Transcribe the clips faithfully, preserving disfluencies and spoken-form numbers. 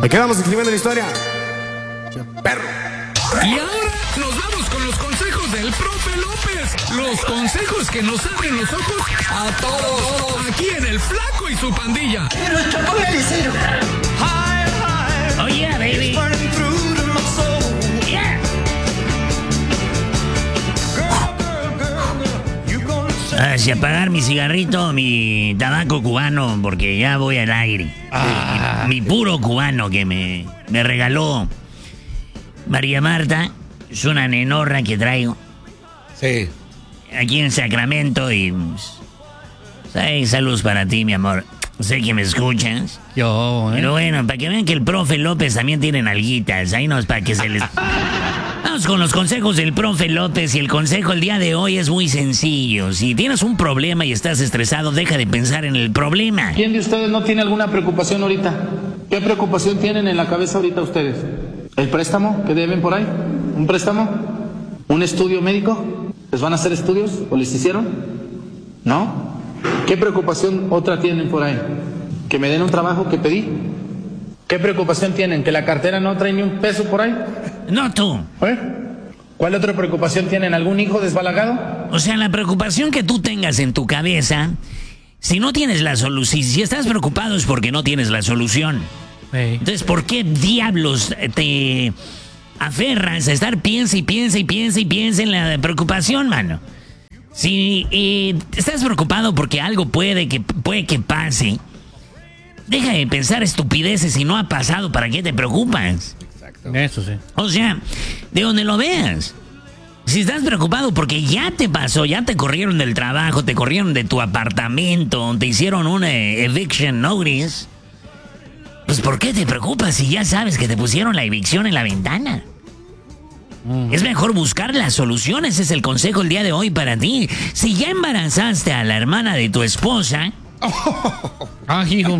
Ahí quedamos escribiendo la historia. Perro. Y ahora nos vamos con los consejos del profe López. Los consejos que nos abren los ojos a todos. Aquí en El Flaco y su pandilla. Pero esto póngale cero. Oh yeah, baby. Yeah. Hacia apagar mi cigarrito, mi tabaco cubano, porque ya voy al aire. Ah. Mi, mi puro cubano que me, me regaló María Marta. Es una nenorra que traigo. Sí. Aquí en Sacramento y... Ay, saludos para ti, mi amor. Sé que me escuchas. Yo, ¿eh? Pero bueno, para que vean que el profe López también tiene nalguitas. Ahí no es para que se les... Vamos con los consejos del profe López. Y el consejo el día de hoy es muy sencillo. Si tienes un problema y estás estresado, deja de pensar en el problema. ¿Quién de ustedes no tiene alguna preocupación ahorita? ¿Qué preocupación tienen en la cabeza ahorita ustedes? ¿El préstamo que deben por ahí? ¿Un préstamo? ¿Un estudio médico? ¿Les van a hacer estudios o les hicieron? ¿No? ¿Qué preocupación otra tienen por ahí? ¿Que me den un trabajo que pedí? ¿Qué preocupación tienen? ¿Que la cartera no trae ni un peso por ahí? No tú. ¿Eh? ¿Cuál otra preocupación tienen? ¿Algún hijo desbalagado? O sea, la preocupación que tú tengas en tu cabeza, si no tienes la solución, si estás preocupado es porque no tienes la solución. Hey. Entonces, ¿por qué diablos te aferras a estar piensa y piensa y piensa y piensa en la preocupación, mano? Si eh, estás preocupado porque algo puede que, puede que pase, deja de pensar estupideces si no ha pasado, ¿para qué te preocupas? Eso sí. O sea, de donde lo veas. Si estás preocupado porque ya te pasó, ya te corrieron del trabajo, te corrieron de tu apartamento, te hicieron una eviction notice, pues ¿por qué te preocupas si ya sabes que te pusieron la evicción en la ventana? Mm. Es mejor buscar las soluciones, ese es el consejo el día de hoy para ti. Si ya embarazaste a la hermana de tu esposa... Oh. Ah, hijo.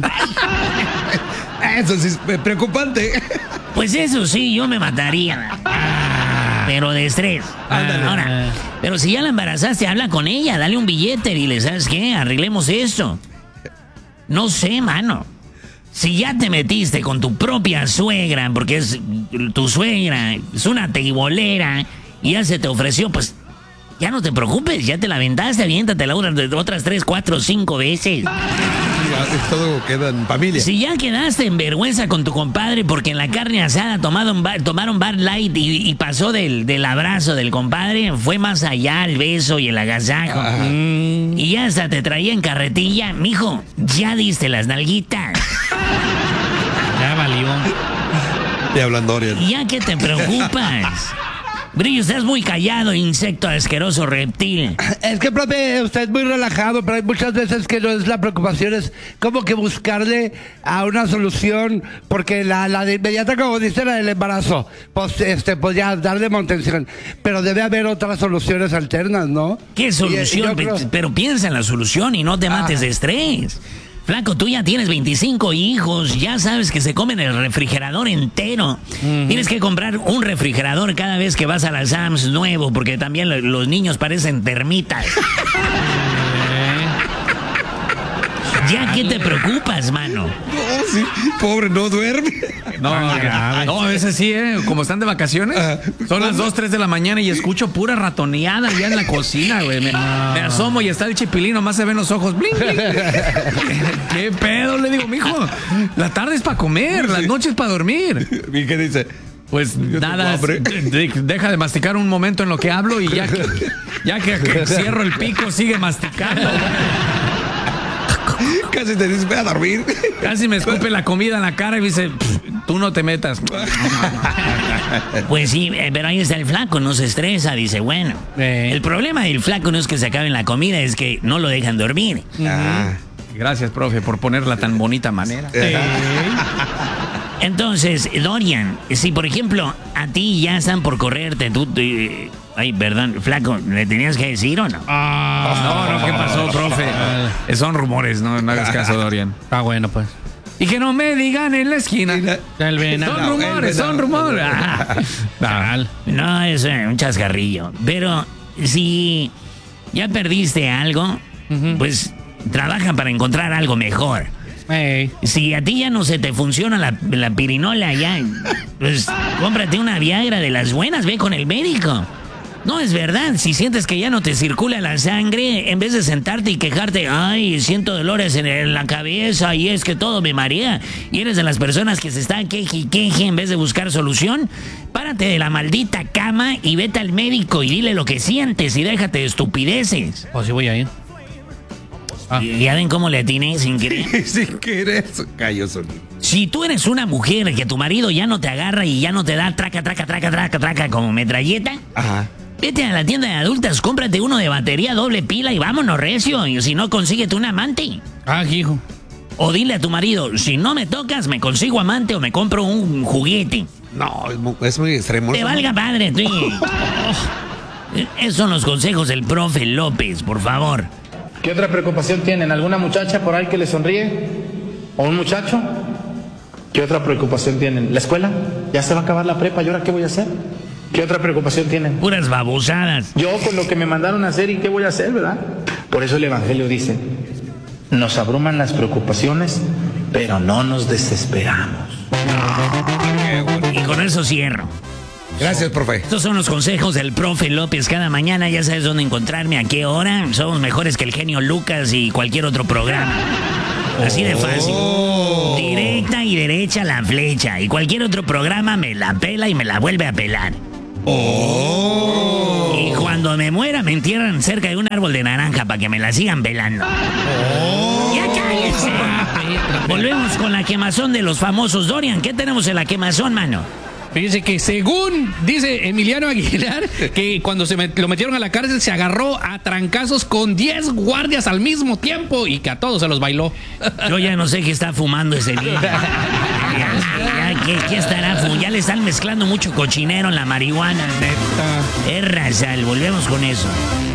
Eso sí es preocupante. Pues eso sí, yo me mataría. Pero de estrés. Ándale. Ahora, pero si ya la embarazaste, habla con ella, dale un billete, dile, ¿sabes qué? Arreglemos esto. No sé, mano. Si ya te metiste con tu propia suegra, porque es tu suegra, es una teibolera, y ya se te ofreció, pues ya no te preocupes, ya te la aventaste, aviéntate la otra, otras tres, cuatro, cinco veces. Todo queda en familia. Si ya quedaste en vergüenza con tu compadre porque en la carne asada tomaron bar, tomaron Bud Light y, y pasó del, del abrazo del compadre, fue más allá el beso y el agasajo. Mm. Y ya hasta te traía en carretilla, mijo, ya diste las nalguitas. Ya valió. Y hablando, Dorian. ¿Ya qué te preocupas? Brillo, estás muy callado, insecto asqueroso reptil. Es que, profe, usted es muy relajado, pero hay muchas veces que no es la preocupación, es como que buscarle a una solución, porque la, la de inmediata, como dice, la del embarazo, pues, este, pues ya darle mantención, pero debe haber otras soluciones alternas, ¿no? ¿Qué solución? Y- y yo creo- Pero piensa en la solución y no te mates de estrés. Flaco, tú ya tienes veinticinco hijos, ya sabes que se comen el refrigerador entero. Uh-huh. Tienes que comprar un refrigerador cada vez que vas a la Sam's nuevo, porque también lo, los niños parecen termitas. ¿Ya qué te preocupas, mano? No, sí, pobre, no duerme. No, no, no, a veces sí, ¿eh? Como están de vacaciones, son las dos, tres de la mañana y escucho pura ratoneada ya en la cocina, güey. Me, me asomo y está el chipilín, nomás se ven los ojos. Bling, bling. ¿Qué pedo? Le digo, mijo, la tarde es para comer, las noches es para dormir. ¿Y qué dice? Pues Yo nada, tengo hambre. de- deja de masticar un momento en lo que hablo y ya que, ya que, que cierro el pico sigue masticando. Casi te dice, voy a dormir. Casi me escupe la comida en la cara y me dice, tú no te metas. Pues sí, eh, pero ahí está el flaco, no se estresa, dice, bueno. Eh. El problema del flaco no es que se acabe la comida, es que no lo dejan dormir. Ah. Gracias, profe, por ponerla tan bonita manera. Entonces, Dorian, si por ejemplo a ti ya están por correrte, tú... eh, ay, perdón, flaco, ¿le tenías que decir o no? No, no, ¿qué pasó, profe? Eh, Son rumores, no, no hagas caso, Dorian. Ah, bueno, pues. Y que no me digan en la esquina. El venado. Son rumores, son rumores. Ah, Tal. No, es eh, un chascarrillo. Pero si ya perdiste algo, pues trabaja para encontrar algo mejor. Ey. Si a ti ya no se te funciona la, la pirinola, ya, pues cómprate una Viagra de las buenas, ve con el médico. No, es verdad, si sientes que ya no te circula la sangre, en vez de sentarte y quejarte, ay, siento dolores en, en la cabeza y es que todo me marea, y eres de las personas que se están queje y queje en vez de buscar solución, párate de la maldita cama y vete al médico y dile lo que sientes y déjate de estupideces. O si voy a ir. Ah. Y ya ven cómo le atiné sin querer. Sin querer, cayó solito. Si tú eres una mujer que tu marido ya no te agarra y ya no te da traca, traca, traca, traca, traca como metralleta, Ajá. vete a la tienda de adultas, cómprate uno de batería doble pila y vámonos recio. Y si no, consíguete un amante. Ah, hijo. O dile a tu marido, si no me tocas, me consigo amante o me compro un juguete. No, es muy, es muy extremo. Te valga padre, tú. Esos son los consejos del profe López, por favor. ¿Qué otra preocupación tienen? ¿Alguna muchacha por ahí que le sonríe? ¿O un muchacho? ¿Qué otra preocupación tienen? ¿La escuela? ¿Ya se va a acabar la prepa? ¿Y ahora qué voy a hacer? ¿Qué otra preocupación tienen? Puras babosadas. Yo con lo que me mandaron a hacer y qué voy a hacer, ¿verdad? Por eso el Evangelio dice, nos abruman las preocupaciones, pero no nos desesperamos. Y con eso cierro. Gracias, profe. Estos son los consejos del profe López cada mañana. Ya sabes dónde encontrarme, a qué hora. Somos mejores que el genio Lucas y cualquier otro programa. Así de fácil. Directa y derecha la flecha. Y cualquier otro programa me la pela y me la vuelve a pelar. Y cuando me muera me entierran cerca de un árbol de naranja para que me la sigan pelando. ¡Ya cállense! Volvemos con la quemazón de los famosos. Dorian, ¿qué tenemos en la quemazón, mano? Fíjese que según dice Emiliano Aguilar, que cuando se met- lo metieron a la cárcel se agarró a trancazos con diez guardias al mismo tiempo y que a todos se los bailó. Yo ya no sé qué está fumando ese niño. Ya, ya, ¿qué, qué estará fumando? Ya le están mezclando mucho cochinero en la marihuana. Es razal, volvemos con eso.